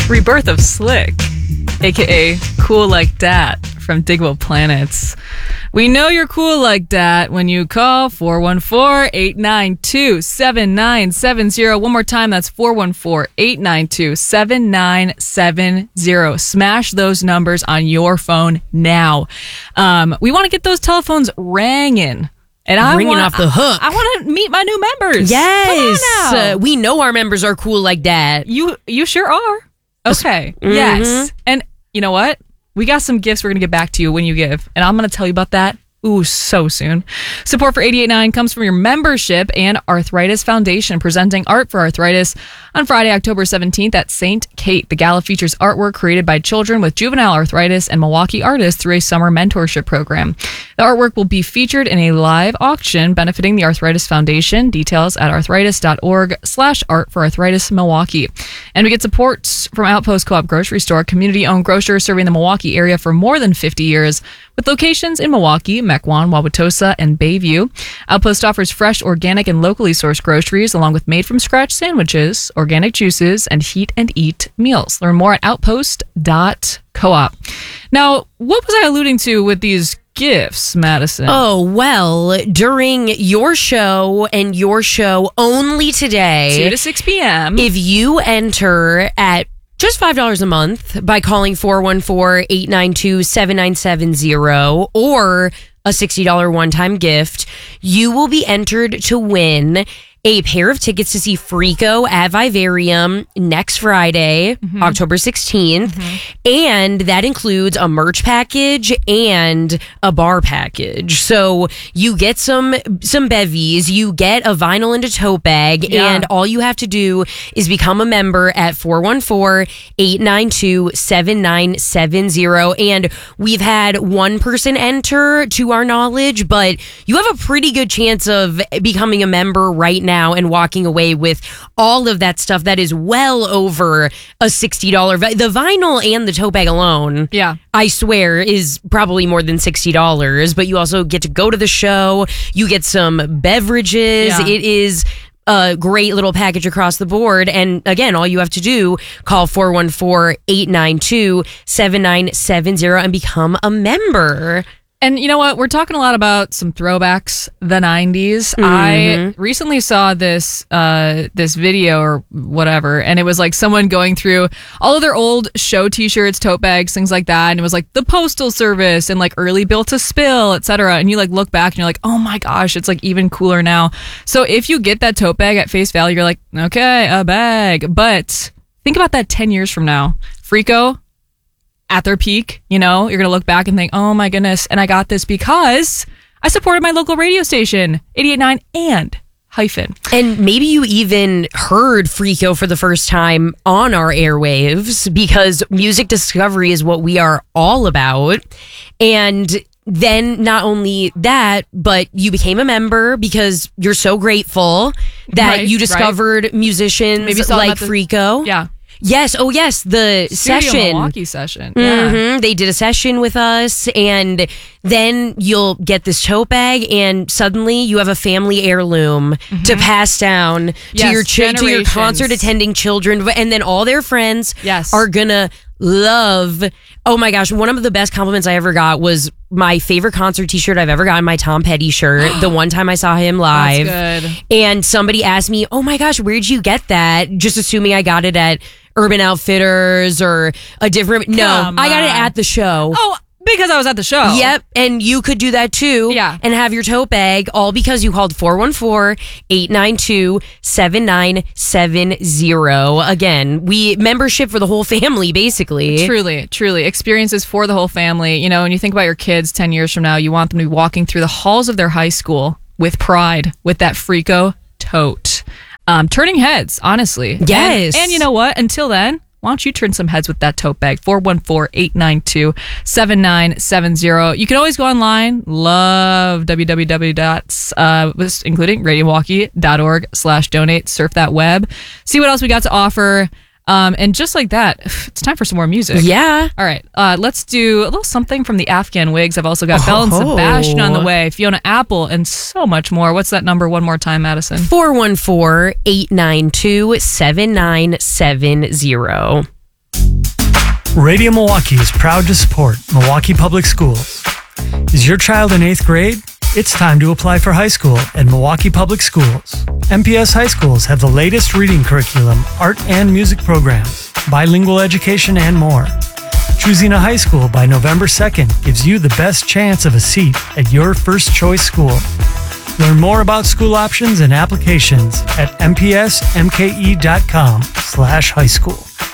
Rebirth of Slick, aka Cool Like Dat from Digable Planets. We know you're cool like that when you call 414-892-7970. One more time, that's 414-892-7970. Smash those numbers on your phone now. We want to get those telephones ringing. And ringing off the hook. I want to meet my new members. Yes. We know our members are cool like that. You sure are. Okay. Mm-hmm. Yes. And you know what? We got some gifts we're going to get back to you when you give. And I'm going to tell you about that. Ooh, so soon. Support for 88.9 comes from your membership and Arthritis Foundation, presenting Art for Arthritis on Friday, October 17th at St. Kate. The gala features artwork created by children with juvenile arthritis and Milwaukee artists through a summer mentorship program. The artwork will be featured in a live auction benefiting the Arthritis Foundation. Details at arthritis.org/art for arthritis Milwaukee. And we get support from Outpost Co-op Grocery Store, community-owned grocer serving the Milwaukee area for more than 50 years, with locations in Milwaukee, Mequon, Wauwatosa, and Bayview. Outpost offers fresh, organic, and locally sourced groceries, along with made-from-scratch sandwiches, organic juices, and heat and eat meals. Learn more at outpost.coop. Now, what was I alluding to with these gifts, Madison? Oh, well, during your show and your show only today, 2 to 6 p.m. if you enter at just $5 a month by calling 414-892-7970 or a $60 one-time gift, you will be entered to win a pair of tickets to see Freako at Vivarium next Friday, October 16th. And that includes a merch package and a bar package. So you get some bevies, you get a vinyl and a tote bag, and all you have to do is become a member at 414-892-7970. And we've had one person enter to our knowledge, but you have a pretty good chance of becoming a member right now and walking away with all of that stuff that is well over a $60. The vinyl and the tote bag alone, I swear, is probably more than $60. But you also get to go to the show. You get some beverages. Yeah. It is a great little package across the board. And again, all you have to do, call 414-892-7970 and become a member. And you know what? We're talking a lot about some throwbacks, the 90s. I recently saw this video or whatever, and it was like someone going through all of their old show t-shirts, tote bags, things like that. And it was like the Postal Service and like early Built to Spill, etc. And you like look back and you're like, oh my gosh, it's like even cooler now. So if you get that tote bag at face value, you're like, okay, a bag. But think about that 10 years from now. Freako, at their peak, you know, you're going to look back and think, oh my goodness, and I got this because I supported my local radio station, 88.9 and Hyphen. And maybe you even heard Freako for the first time on our airwaves, because music discovery is what we are all about. And then not only that, but you became a member because you're so grateful that you discovered musicians maybe like Freako. Yeah. Yes. Oh, yes. The Studio session. Milwaukee session. Yeah. They did a session with us, and then you'll get this tote bag, and suddenly you have a family heirloom to pass down to your to your concert attending children, and then all their friends are gonna love. Oh my gosh, one of the best compliments I ever got was my favorite concert t-shirt I've ever gotten, my Tom Petty shirt, the one time I saw him live. That's good. And somebody asked me, oh my gosh, where'd you get that? Just assuming I got it at Urban Outfitters or a different... No, I got it at the show. Oh, because I was at the show. Yep, and you could do that too. Yeah. And have your tote bag, all because you called 414-892-7970. Again, membership for the whole family, basically. Truly. Experiences for the whole family. You know, when you think about your kids 10 years from now, you want them to be walking through the halls of their high school with pride, with that Freako tote. Turning heads, honestly. Yes. And you know what? Until then, why don't you turn some heads with that tote bag? 414-892-7970. You can always go online. Love www. Including radiomilwaukee.org/donate. Surf that web. See what else we got to offer. And just like that, it's time for some more music. Yeah. All right. Let's do a little something from the Afghan Wigs. I've also got Belle and Sebastian on the way, Fiona Apple, and so much more. What's that number one more time, Madison? 414-892-7970. Radio Milwaukee is proud to support Milwaukee Public Schools. Is your child in 8th grade? It's time to apply for high school at Milwaukee Public Schools. MPS high schools have the latest reading curriculum, art and music programs, bilingual education, and more. Choosing a high school by November 2nd gives you the best chance of a seat at your first choice school. Learn more about school options and applications at mpsmke.com/high school.